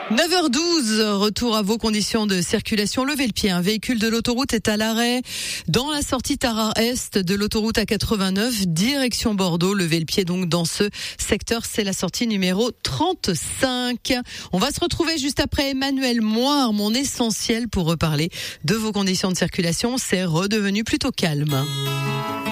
9h12, retour à vos conditions de circulation. Levez le pied, un véhicule de l'autoroute est à l'arrêt dans la sortie Tarare-Est de l'autoroute A89, direction Bordeaux. Levez le pied donc dans ce secteur, c'est la sortie numéro 35. On va se retrouver juste après Emmanuel Moire, mon essentiel pour reparler de vos conditions de circulation. C'est redevenu plutôt calme.